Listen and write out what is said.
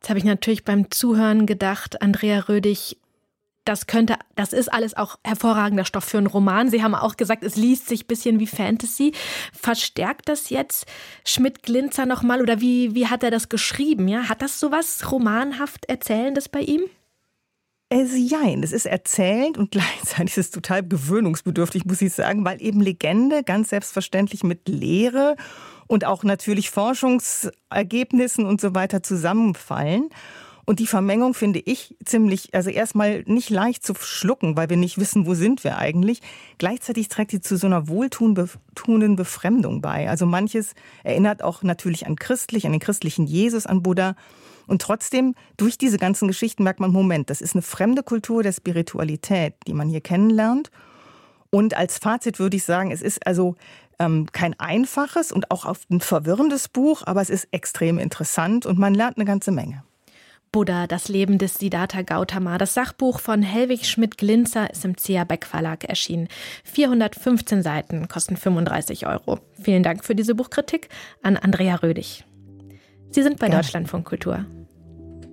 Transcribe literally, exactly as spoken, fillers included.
Jetzt habe ich natürlich beim Zuhören gedacht, Andrea Rödig, das könnte, das ist alles auch hervorragender Stoff für einen Roman. Sie haben auch gesagt, es liest sich ein bisschen wie Fantasy. Verstärkt das jetzt Schmidt-Glinzer nochmal oder wie, wie hat er das geschrieben? Ja? Hat das sowas romanhaft Erzählendes bei ihm? Also jein, es ist erzählend und gleichzeitig ist es total gewöhnungsbedürftig, muss ich sagen, weil eben Legende ganz selbstverständlich mit Lehre und auch natürlich Forschungsergebnissen und so weiter zusammenfallen. Und die Vermengung finde ich ziemlich, also erstmal nicht leicht zu schlucken, weil wir nicht wissen, wo sind wir eigentlich. Gleichzeitig trägt sie zu so einer wohltuenden Befremdung bei. Also manches erinnert auch natürlich an christlich, an den christlichen Jesus, an Buddha. Und trotzdem, durch diese ganzen Geschichten merkt man, Moment, das ist eine fremde Kultur der Spiritualität, die man hier kennenlernt. Und als Fazit würde ich sagen, es ist also ähm, kein einfaches und auch oft ein verwirrendes Buch, aber es ist extrem interessant und man lernt eine ganze Menge. Buddha, das Leben des Siddhartha Gautama. Das Sachbuch von Hellwig Schmidt-Glinzer ist im C A Beck Verlag erschienen. vierhundertfünfzehn Seiten, kosten fünfunddreißig Euro. Vielen Dank für diese Buchkritik an Andrea Rödig. Sie sind bei Ja. Deutschlandfunk Kultur.